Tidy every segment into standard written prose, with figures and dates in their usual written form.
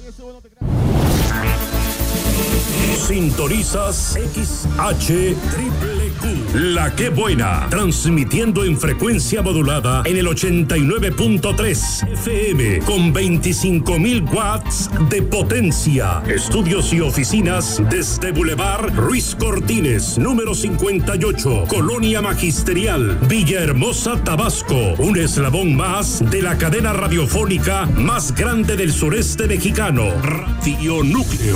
Sintonizas XHQQ, La Que Buena, transmitiendo en frecuencia modulada en el 89.3 FM con 25.000 watts de potencia. Estudios y oficinas desde Boulevard Ruiz Cortines, número 58, Colonia Magisterial, Villahermosa, Tabasco. Un eslabón más de la cadena radiofónica más grande del sureste mexicano, Radio Núcleo.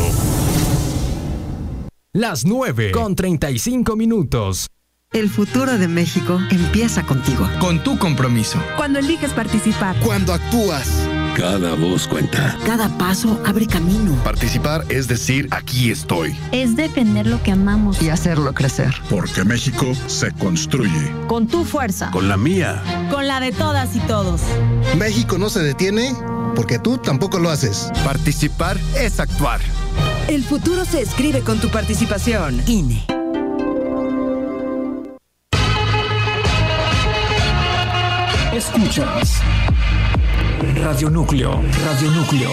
Las 9:35. El futuro de México empieza contigo. Con tu compromiso. Cuando eliges participar. Cuando actúas. Cada voz cuenta. Cada paso abre camino. Participar es decir, aquí estoy. Es defender lo que amamos. Y hacerlo crecer. Porque México se construye. Con tu fuerza. Con la mía. Con la de todas y todos. México no se detiene porque tú tampoco lo haces. Participar es actuar. El futuro se escribe con tu participación. INE. Escuchas Radio Núcleo, Radio Núcleo.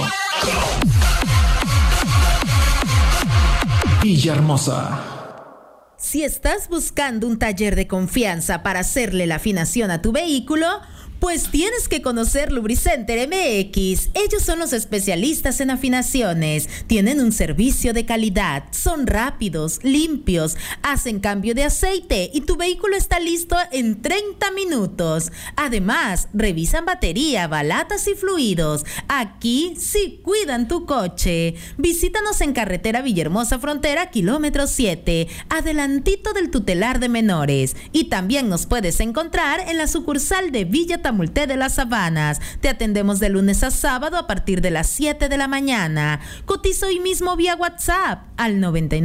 Villahermosa. Si estás buscando un taller de confianza para hacerle la afinación a tu vehículo, pues tienes que conocer Lubricenter MX. Ellos son los especialistas en afinaciones. Tienen un servicio de calidad. Son rápidos, limpios, hacen cambio de aceite y tu vehículo está listo en 30 minutos. Además, revisan batería, balatas y fluidos. Aquí sí cuidan tu coche. Visítanos en carretera Villahermosa Frontera, kilómetro 7, adelantito del tutelar de menores. Y también nos puedes encontrar en la sucursal de Villa Tamulté de las Sabanas. Te atendemos de lunes a sábado a partir de las 7 de la mañana. Cotiza hoy mismo vía WhatsApp al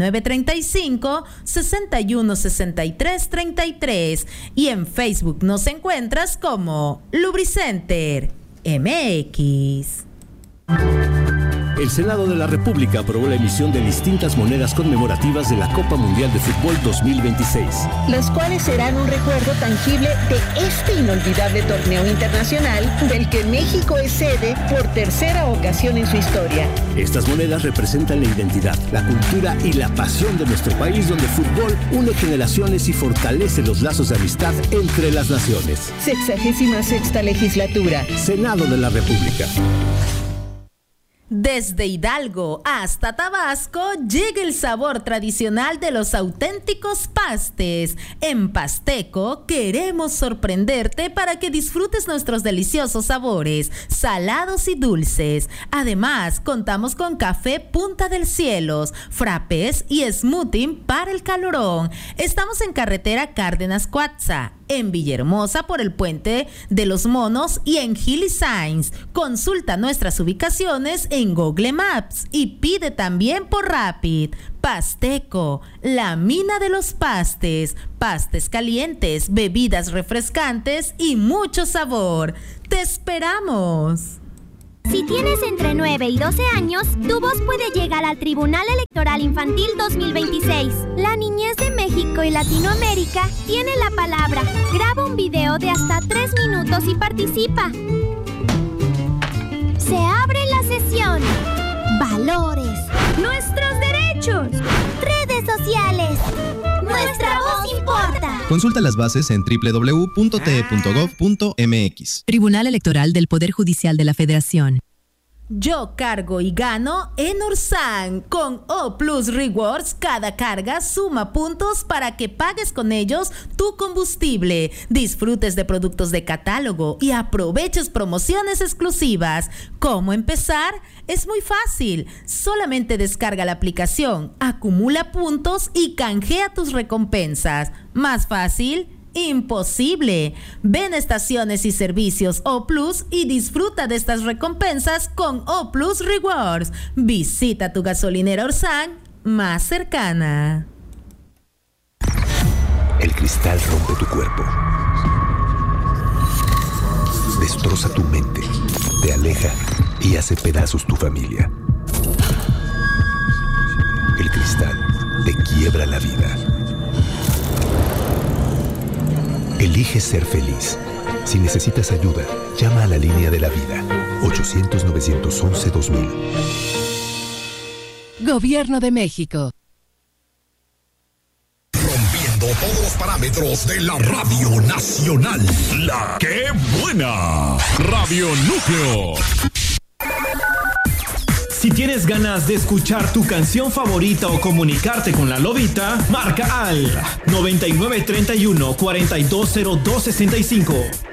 9935-616333 y en Facebook nos encuentras como Lubricenter MX. El Senado de la República aprobó la emisión de distintas monedas conmemorativas de la Copa Mundial de Fútbol 2026. Las cuales serán un recuerdo tangible de este inolvidable torneo internacional del que México es sede por tercera ocasión en su historia. Estas monedas representan la identidad, la cultura y la pasión de nuestro país, donde el fútbol une generaciones y fortalece los lazos de amistad entre las naciones. 66ª legislatura. Senado de la República. Desde Hidalgo hasta Tabasco llega el sabor tradicional de los auténticos pastes. En Pasteco queremos sorprenderte para que disfrutes nuestros deliciosos sabores, salados y dulces. Además, contamos con café Punta del Cielos, frappés y smoothie para el calorón. Estamos en carretera Cárdenas-Cuatza, en Villahermosa por el Puente de los Monos y en Gili Sainz. Consulta nuestras ubicaciones en Google Maps y pide también por Rapid. Pasteco, la mina de los pastes, pastes calientes, bebidas refrescantes y mucho sabor. ¡Te esperamos! Si tienes entre 9 y 12 años, tu voz puede llegar al Tribunal Electoral Infantil 2026. La niñez de México y Latinoamérica tiene la palabra. Graba un video de hasta 3 minutos y participa. Se abre la sesión. Valores. Nuestros derechos. Redes sociales. Nuestra voz importa. Consulta las bases en www.te.gov.mx. Tribunal Electoral del Poder Judicial de la Federación. Yo cargo y gano en Ursan. Con O Plus Rewards, cada carga suma puntos para que pagues con ellos tu combustible, disfrutes de productos de catálogo y aproveches promociones exclusivas. ¿Cómo empezar? Es muy fácil. Solamente descarga la aplicación, acumula puntos y canjea tus recompensas. ¿Más fácil? Imposible. Ven a estaciones y servicios O Plus y disfruta de estas recompensas con O Plus Rewards. Visita tu gasolinera Orsan más cercana. El cristal rompe tu cuerpo, destroza tu mente, te aleja y hace pedazos tu familia. El cristal te quiebra la vida. Elige ser feliz. Si necesitas ayuda, llama a la línea de la vida. 800-911-2000. Gobierno de México. Rompiendo todos los parámetros de la Radio Nacional. La que buena. Radio Núcleo. Si tienes ganas de escuchar tu canción favorita o comunicarte con la Lobita, marca al 9931 420265